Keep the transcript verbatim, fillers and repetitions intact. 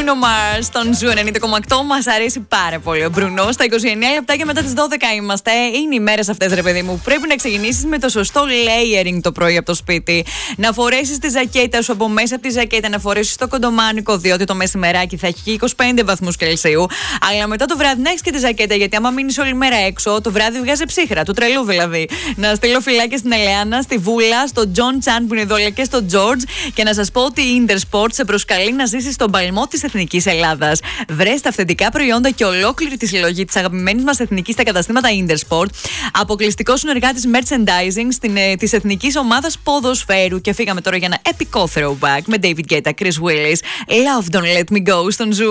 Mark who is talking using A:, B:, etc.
A: Bruno Mars στον Ζου ενενήντα κόμμα οκτώ. Μας αρέσει πάρα πολύ ο Μπρουνό. Στα είκοσι εννέα λεπτά και μετά τις δώδεκα είμαστε. Είναι οι μέρες αυτές, ρε παιδί μου. Πρέπει να ξεκινήσεις με το σωστό layering το πρωί από το σπίτι. Να φορέσεις τη ζακέτα σου από μέσα από τη ζακέτα, να φορέσεις το κοντομάνικο, διότι το μεσημεράκι θα έχει και είκοσι πέντε βαθμούς Κελσίου. Αλλά μετά το βράδυ να έχεις και τη ζακέτα, γιατί άμα μείνεις όλη μέρα έξω, το βράδυ βγάζει ψύχρα, του τρελού δηλαδή. Να στείλω φυλάκια στην Ελεάνα, στη Βούλα, στον Τζον Τσάν που είναι εδώ, και στον Τζόρτζ, και να σας πω ότι η Intersport σε προσκαλεί να ζήσεις στον παλμό της Εθνικής Ελλάδας. Βρες τα αυθεντικά προϊόντα και ολόκληρη τη συλλογή της αγαπημένης μας εθνικής στα καταστήματα Intersport. Αποκλειστικό συνεργάτης merchandising στην, ε, της εθνικής ομάδας ποδοσφαίρου. Και φύγαμε τώρα για ένα επικό throwback με David Guetta, Chris Willis. Love Don't Let Me Go στον Ζου.